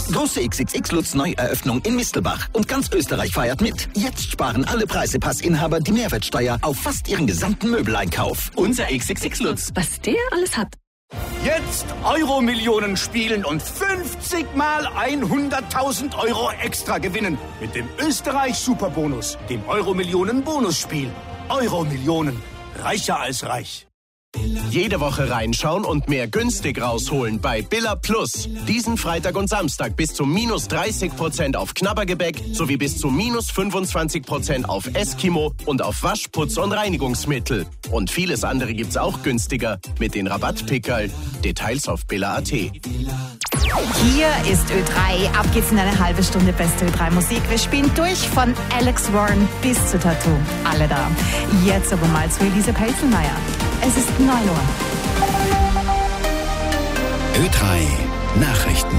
Große XXX Lutz Neueröffnung in Mistelbach. Und ganz Österreich feiert mit. Jetzt sparen alle Preisepassinhaber die Mehrwertsteuer auf fast ihren gesamten Möbeleinkauf. Unser XXX Lutz. Was der alles hat. Jetzt Euro-Millionen spielen und 50 mal 100.000 Euro extra gewinnen. Mit dem Österreich-Superbonus, dem Euro-Millionen-Bonusspiel. Euro-Millionen. Reicher als reich. Jede Woche reinschauen und mehr günstig rausholen bei Billa Plus. Diesen Freitag und Samstag bis zu minus 30% auf Knabbergebäck sowie bis zu minus 25% auf Eskimo und auf Waschputz und Reinigungsmittel. Und vieles andere gibt's auch günstiger mit den Rabattpickerl. Details auf billa.at. Hier ist Ö3. Ab geht's in eine halbe Stunde beste Ö3 Musik. Wir spielen durch von Alex Warren bis zu Tattoo. Alle da. Jetzt aber mal zu Elise Pelzelmeier. Es ist 9 Uhr. Ö3 Nachrichten.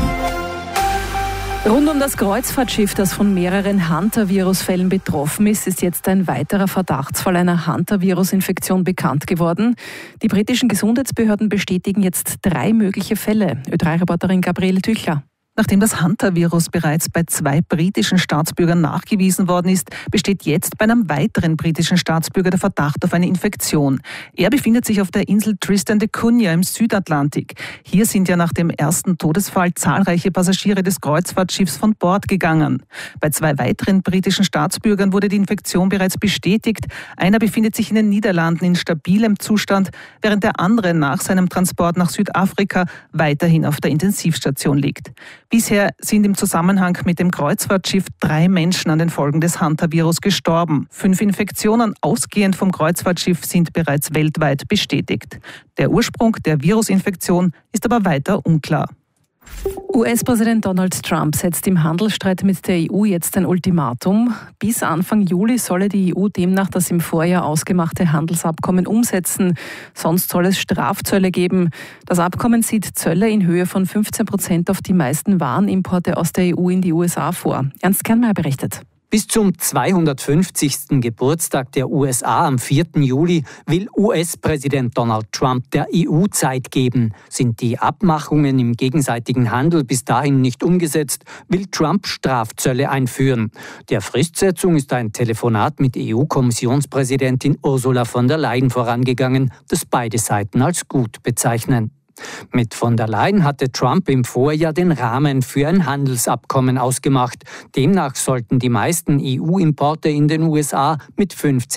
Rund um das Kreuzfahrtschiff, das von mehreren Hantavirus-Fällen betroffen ist, ist jetzt ein weiterer Verdachtsfall einer Hantavirus-Infektion bekannt geworden. Die britischen Gesundheitsbehörden bestätigen jetzt 3 mögliche Fälle. Ö3-Reporterin Gabriele Tüchler. Nachdem das Hantavirus bereits bei 2 britischen Staatsbürgern nachgewiesen worden ist, besteht jetzt bei einem weiteren britischen Staatsbürger der Verdacht auf eine Infektion. Er befindet sich auf der Insel Tristan da Cunha im Südatlantik. Hier sind ja nach dem ersten Todesfall zahlreiche Passagiere des Kreuzfahrtschiffs von Bord gegangen. Bei 2 weiteren britischen Staatsbürgern wurde die Infektion bereits bestätigt. Einer befindet sich in den Niederlanden in stabilem Zustand, während der andere nach seinem Transport nach Südafrika weiterhin auf der Intensivstation liegt. Bisher sind im Zusammenhang mit dem Kreuzfahrtschiff 3 Menschen an den Folgen des Hantavirus gestorben. 5 Infektionen ausgehend vom Kreuzfahrtschiff sind bereits weltweit bestätigt. Der Ursprung der Virusinfektion ist aber weiter unklar. US-Präsident Donald Trump setzt im Handelsstreit mit der EU jetzt ein Ultimatum. Bis Anfang Juli solle die EU demnach das im Vorjahr ausgemachte Handelsabkommen umsetzen. Sonst soll es Strafzölle geben. Das Abkommen sieht Zölle in Höhe von 15% auf die meisten Warenimporte aus der EU in die USA vor. Ernst Kernmeier berichtet. Bis zum 250. Geburtstag der USA am 4. Juli will US-Präsident Donald Trump der EU Zeit geben. Sind die Abmachungen im gegenseitigen Handel bis dahin nicht umgesetzt, will Trump Strafzölle einführen. Der Fristsetzung ist ein Telefonat mit EU-Kommissionspräsidentin Ursula von der Leyen vorangegangen, das beide Seiten als gut bezeichnen. Mit von der Leyen hatte Trump im Vorjahr den Rahmen für ein Handelsabkommen ausgemacht. Demnach sollten die meisten EU-Importe in den USA mit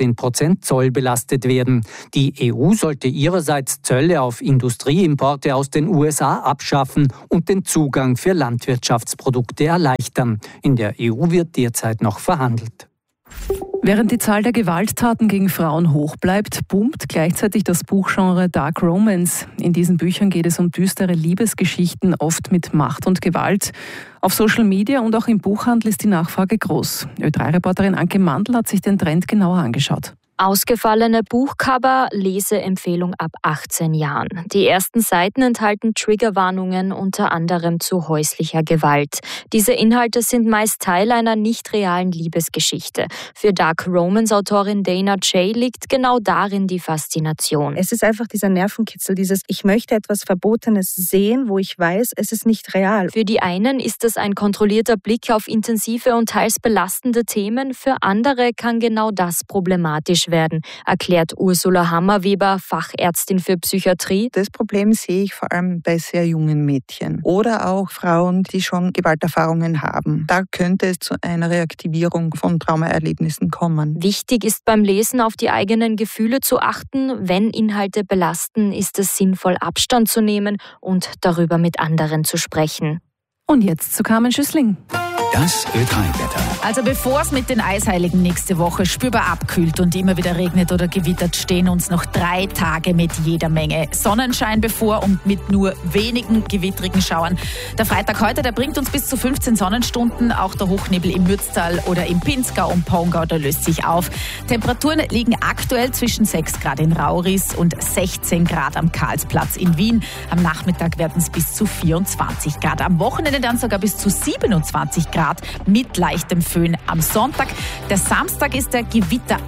15% Zoll belastet werden. Die EU sollte ihrerseits Zölle auf Industrieimporte aus den USA abschaffen und den Zugang für Landwirtschaftsprodukte erleichtern. In der EU wird derzeit noch verhandelt. Während die Zahl der Gewalttaten gegen Frauen hoch bleibt, boomt gleichzeitig das Buchgenre Dark Romance. In diesen Büchern geht es um düstere Liebesgeschichten, oft mit Macht und Gewalt. Auf Social Media und auch im Buchhandel ist die Nachfrage groß. Ö3-Reporterin Anke Mandl hat sich den Trend genauer angeschaut. Ausgefallene Buchcover, Leseempfehlung ab 18 Jahren. Die ersten Seiten enthalten Triggerwarnungen unter anderem zu häuslicher Gewalt. Diese Inhalte sind meist Teil einer nicht realen Liebesgeschichte. Für Dark Romance-Autorin Dana J. liegt genau darin die Faszination. Es ist einfach dieser Nervenkitzel, dieses ich möchte etwas Verbotenes sehen, wo ich weiß, es ist nicht real. Für die einen ist es ein kontrollierter Blick auf intensive und teils belastende Themen, für andere kann genau das problematisch werden, erklärt Ursula Hammerweber, Fachärztin für Psychiatrie. Das Problem sehe ich vor allem bei sehr jungen Mädchen oder auch Frauen, die schon Gewalterfahrungen haben. Da könnte es zu einer Reaktivierung von Traumaerlebnissen kommen. Wichtig ist beim Lesen auf die eigenen Gefühle zu achten. Wenn Inhalte belasten, ist es sinnvoll, Abstand zu nehmen und darüber mit anderen zu sprechen. Und jetzt zu Carmen Schüssling. Das Ö3-Wetter. Also bevor es mit den Eisheiligen nächste Woche spürbar abkühlt und immer wieder regnet oder gewittert, stehen uns noch 3 Tage mit jeder Menge Sonnenschein bevor und mit nur wenigen gewittrigen Schauern. Der Freitag heute, der bringt uns bis zu 15 Sonnenstunden. Auch der Hochnebel im Mürztal oder im Pinzgau und Pongau, der löst sich auf. Temperaturen liegen aktuell zwischen 6 Grad in Rauris und 16 Grad am Karlsplatz in Wien. Am Nachmittag werden es bis zu 24 Grad. Am Wochenende dann sogar bis zu 27 Grad mit leichtem Föhn am Sonntag. Der Samstag ist der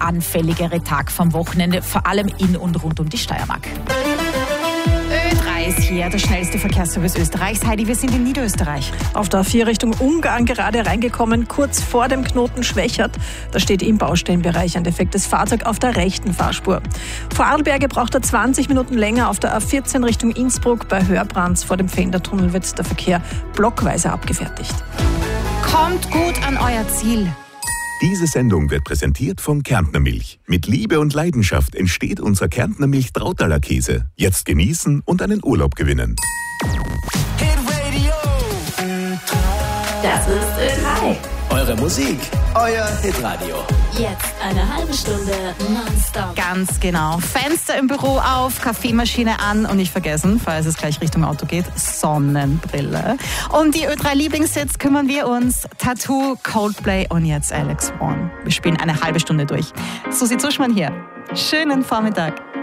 gewitteranfälligere Tag vom Wochenende, vor allem in und rund um die Steiermark. Ö3 Service hier, der schnellste Verkehrsservice Österreichs. Heidi, wir sind in Niederösterreich. Auf der A4 Richtung Ungarn gerade reingekommen, kurz vor dem Knoten Schwächert. Da steht im Baustellenbereich ein defektes Fahrzeug auf der rechten Fahrspur. Vor Arlberge braucht er 20 Minuten länger. Auf der A14 Richtung Innsbruck bei Hörbrands vor dem Fendertunnel wird der Verkehr blockweise abgefertigt. Kommt gut an euer Ziel. Diese Sendung wird präsentiert von Kärntner Milch. Mit Liebe und Leidenschaft entsteht unser Kärntner Milch Trautaler Käse. Jetzt genießen und einen Urlaub gewinnen. Das ist Ö3. Eure Musik, euer Hitradio. Jetzt eine halbe Stunde nonstop. Ganz genau. Fenster im Büro auf, Kaffeemaschine an und nicht vergessen, falls es gleich Richtung Auto geht, Sonnenbrille. Um die Ö3-Lieblingshits kümmern wir uns. Tattoo, Coldplay und jetzt Alex Warren. Wir spielen eine halbe Stunde durch. Susi Zuschmann hier. Schönen Vormittag.